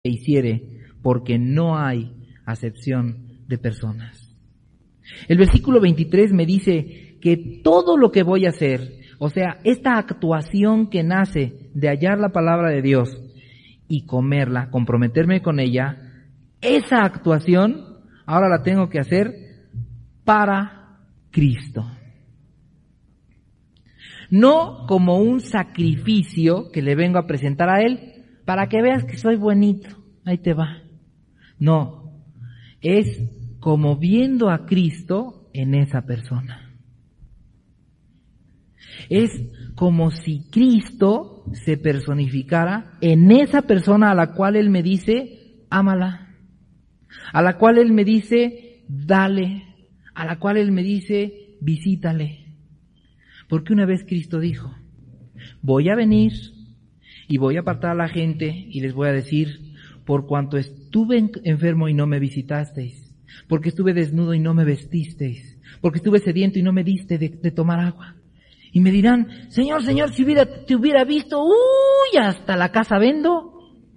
que hiciere, porque no hay acepción de personas. El versículo 23 me dice que todo lo que voy a hacer, o sea, esta actuación que nace de hallar la palabra de Dios y comerla, comprometerme con ella, esa actuación ahora la tengo que hacer para Cristo. No como un sacrificio que le vengo a presentar a Él para que veas que soy bonito, ahí te va. No, es como viendo a Cristo en esa persona. Es como si Cristo se personificara en esa persona a la cual Él me dice, ámala, a la cual Él me dice, dale, a la cual Él me dice, visítale. Porque una vez Cristo dijo, voy a venir y voy a apartar a la gente y les voy a decir, por cuanto estuve enfermo y no me visitasteis, porque estuve desnudo y no me vestisteis, porque estuve sediento y no me diste de tomar agua. Y me dirán, Señor, Señor, si te hubiera visto, hasta la casa vendo.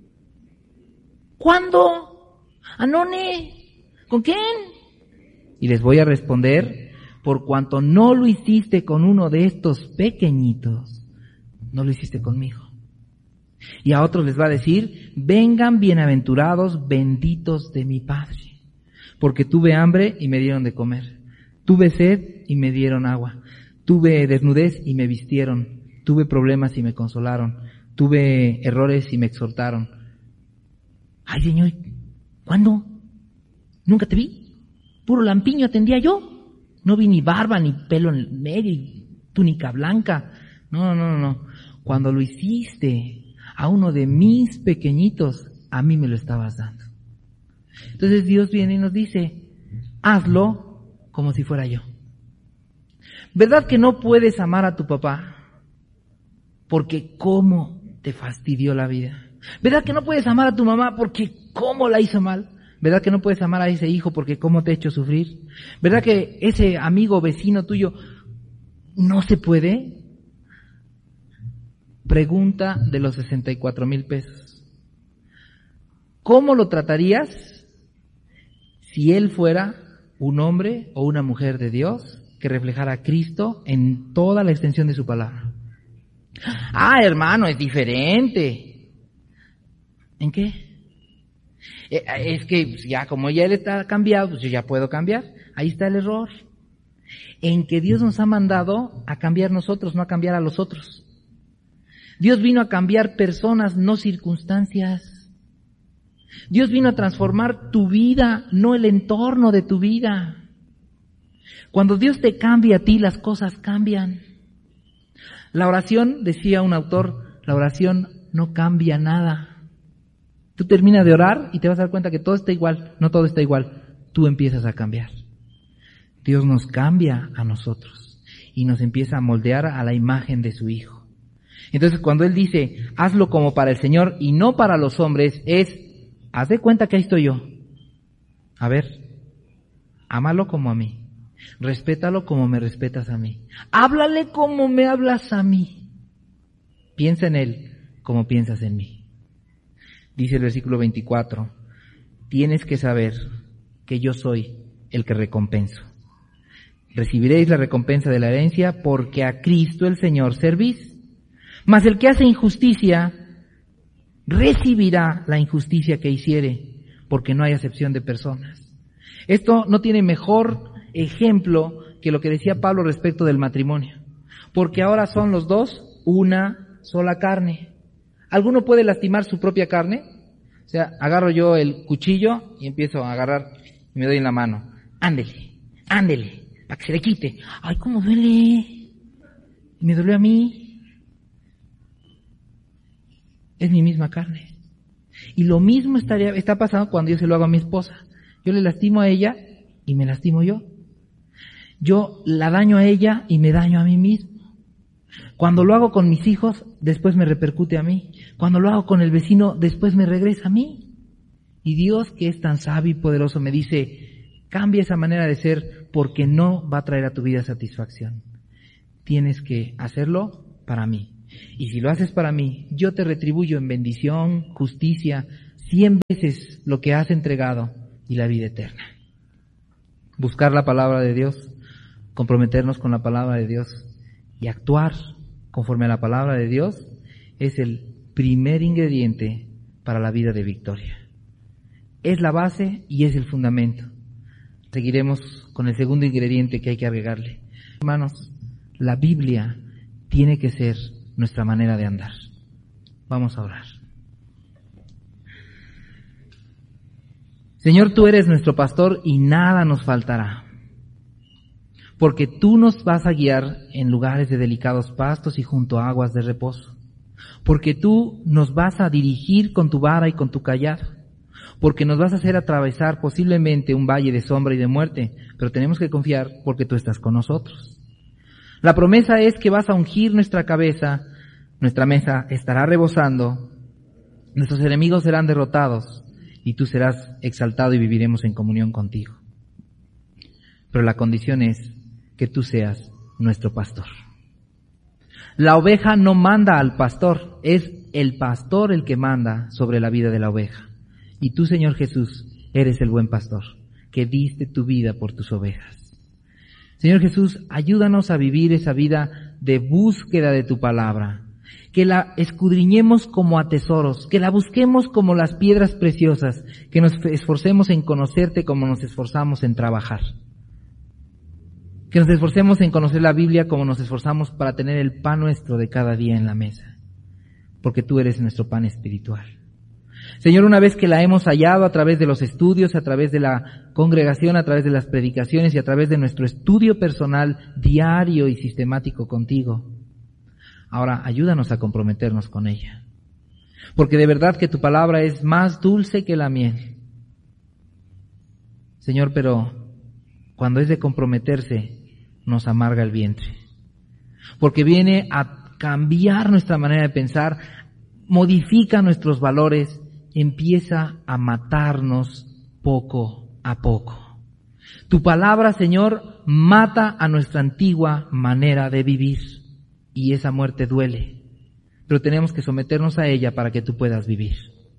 ¿Cuándo? ¿Anone? ¿Con quién? Y les voy a responder, por cuanto no lo hiciste con uno de estos pequeñitos, no lo hiciste conmigo. Y a otros les va a decir, vengan bienaventurados, benditos de mi Padre, porque tuve hambre y me dieron de comer, tuve sed y me dieron agua, tuve desnudez y me vistieron, tuve problemas y me consolaron, tuve errores y me exhortaron. Ay, Señor, ¿cuándo? ¿Nunca te vi? Puro lampiño atendía yo, no vi ni barba, ni pelo en el medio, ni túnica blanca. No. Cuando lo hiciste a uno de mis pequeñitos, a mí me lo estabas dando. Entonces Dios viene y nos dice, hazlo como si fuera yo. ¿Verdad que no puedes amar a tu papá? Porque cómo te fastidió la vida. ¿Verdad que no puedes amar a tu mamá porque cómo la hizo mal? ¿Verdad que no puedes amar a ese hijo porque cómo te ha hecho sufrir? ¿Verdad que ese amigo vecino tuyo no se puede? Pregunta de los 64,000 pesos. ¿Cómo lo tratarías si él fuera un hombre o una mujer de Dios que reflejara a Cristo en toda la extensión de su palabra? Ah, hermano, es diferente. ¿En qué? Es que ya como ya él está cambiado, pues yo ya puedo cambiar. Ahí está el error. En que Dios nos ha mandado a cambiar nosotros, no a cambiar a los otros. Dios vino a cambiar personas, no circunstancias. Dios vino a transformar tu vida, no el entorno de tu vida. Cuando Dios te cambia a ti, las cosas cambian. La oración, decía un autor, la oración no cambia nada. Tú terminas de orar y te vas a dar cuenta que todo está igual. No todo está igual. Tú empiezas a cambiar. Dios nos cambia a nosotros y nos empieza a moldear a la imagen de su Hijo. Entonces cuando Él dice, hazlo como para el Señor y no para los hombres, haz de cuenta que ahí estoy yo. A ver, ámalo como a mí. Respétalo como me respetas a mí. Háblale como me hablas a mí. Piensa en Él como piensas en mí. Dice el versículo 24, tienes que saber que yo soy el que recompenso. Recibiréis la recompensa de la herencia porque a Cristo el Señor servís. Mas el que hace injusticia recibirá la injusticia que hiciere, porque no hay acepción de personas. Esto no tiene mejor ejemplo que lo que decía Pablo respecto del matrimonio, porque ahora son los dos una sola carne. ¿Alguno puede lastimar su propia carne? O sea, agarro yo el cuchillo y empiezo a agarrar y me doy en la mano. Ándele, para que se le quite. Ay, cómo duele. Y me dolió a mí. Es mi misma carne. Y lo mismo está pasando cuando yo se lo hago a mi esposa. Yo le lastimo a ella y me lastimo yo. Yo la daño a ella y me daño a mí mismo. Cuando lo hago con mis hijos, después me repercute a mí. Cuando lo hago con el vecino, después me regresa a mí. Y Dios, que es tan sabio y poderoso, me dice, cambia esa manera de ser porque no va a traer a tu vida satisfacción. Tienes que hacerlo para mí. Y si lo haces para mí, yo te retribuyo en bendición, justicia, 100 veces lo que has entregado y la vida eterna. Buscar la palabra de Dios, comprometernos con la palabra de Dios y actuar conforme a la palabra de Dios es el primer ingrediente para la vida de victoria. Es la base y es el fundamento. Seguiremos con el segundo ingrediente que hay que agregarle. Hermanos, la Biblia tiene que ser nuestra manera de andar. Vamos a orar. Señor, tú eres nuestro pastor y nada nos faltará, porque tú nos vas a guiar en lugares de delicados pastos y junto a aguas de reposo, porque tú nos vas a dirigir con tu vara y con tu callado, porque nos vas a hacer atravesar posiblemente un valle de sombra y de muerte, pero tenemos que confiar porque tú estás con nosotros. La promesa es que vas a ungir nuestra cabeza, nuestra mesa estará rebosando, nuestros enemigos serán derrotados, y tú serás exaltado y viviremos en comunión contigo. Pero la condición es que tú seas nuestro pastor. La oveja no manda al pastor, es el pastor el que manda sobre la vida de la oveja. Y tú, Señor Jesús, eres el buen pastor, que diste tu vida por tus ovejas. Señor Jesús, ayúdanos a vivir esa vida de búsqueda de tu palabra, que la escudriñemos como a tesoros, que la busquemos como las piedras preciosas, que nos esforcemos en conocerte como nos esforzamos en trabajar. Que nos esforcemos en conocer la Biblia como nos esforzamos para tener el pan nuestro de cada día en la mesa, porque tú eres nuestro pan espiritual. Señor, una vez que la hemos hallado a través de los estudios, a través de la congregación, a través de las predicaciones y a través de nuestro estudio personal diario y sistemático contigo, ahora ayúdanos a comprometernos con ella, porque de verdad que tu palabra es más dulce que la miel. Señor, pero cuando es de comprometerse, nos amarga el vientre, porque viene a cambiar nuestra manera de pensar, modifica nuestros valores, empieza a matarnos poco a poco. Tu palabra, Señor, mata a nuestra antigua manera de vivir. Y esa muerte duele, pero tenemos que someternos a ella para que tú puedas vivir.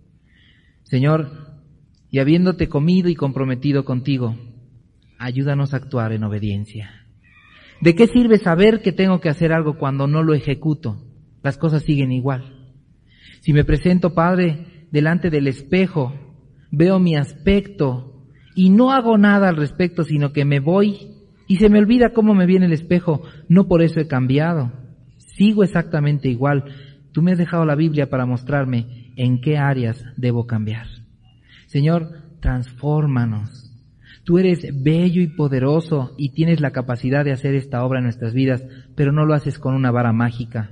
Señor, y habiéndote comido y comprometido contigo, ayúdanos a actuar en obediencia. ¿De qué sirve saber que tengo que hacer algo cuando no lo ejecuto? Las cosas siguen igual. Si me presento, Padre, delante del espejo, veo mi aspecto y no hago nada al respecto, sino que me voy y se me olvida cómo me viene el espejo, no por eso he cambiado. Sigo exactamente igual. Tú me has dejado la Biblia para mostrarme en qué áreas debo cambiar. Señor, transfórmanos. Tú eres bello y poderoso y tienes la capacidad de hacer esta obra en nuestras vidas, pero no lo haces con una vara mágica.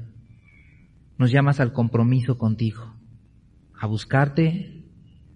Nos llamas al compromiso contigo, a buscarte,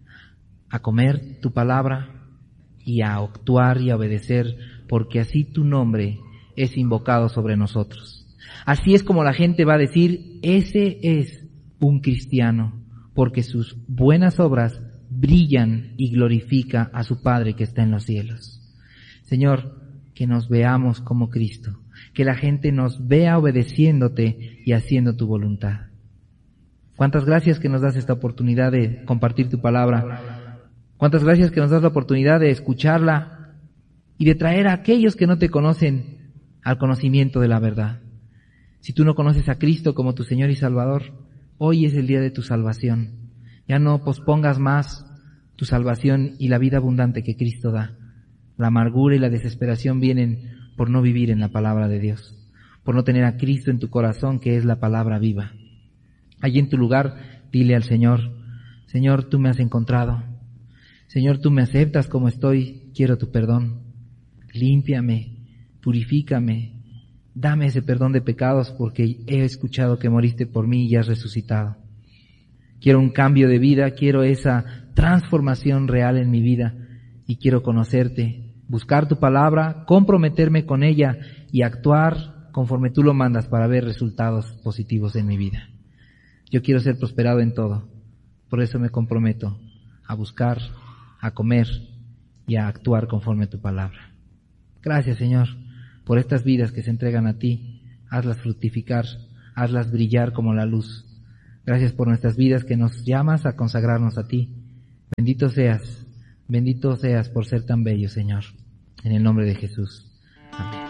a comer tu palabra y a actuar y a obedecer, porque así tu nombre es invocado sobre nosotros. Así es como la gente va a decir, ese es un cristiano, porque sus buenas obras brillan y glorifica a su Padre que está en los cielos. Señor, que nos veamos como Cristo, que la gente nos vea obedeciéndote y haciendo tu voluntad. Cuántas gracias que nos das esta oportunidad de compartir tu palabra. Cuántas gracias que nos das la oportunidad de escucharla y de traer a aquellos que no te conocen al conocimiento de la verdad. Si tú no conoces a Cristo como tu Señor y Salvador, hoy es el día de tu salvación. Ya no pospongas más tu salvación y la vida abundante que Cristo da. La amargura y la desesperación vienen por no vivir en la palabra de Dios, por no tener a Cristo en tu corazón, que es la palabra viva. Allí en tu lugar, dile al Señor, Señor, tú me has encontrado. Señor, tú me aceptas como estoy, quiero tu perdón. Límpiame, purifícame. Dame ese perdón de pecados porque he escuchado que moriste por mí y has resucitado. Quiero un cambio de vida, quiero esa transformación real en mi vida y quiero conocerte, buscar tu palabra, comprometerme con ella y actuar conforme tú lo mandas para ver resultados positivos en mi vida. Yo quiero ser prosperado en todo, por eso me comprometo a buscar, a comer y a actuar conforme a tu palabra. Gracias, Señor, por estas vidas que se entregan a ti. Hazlas fructificar, hazlas brillar como la luz. Gracias por nuestras vidas que nos llamas a consagrarnos a ti. Bendito seas por ser tan bello, Señor. En el nombre de Jesús. Amén.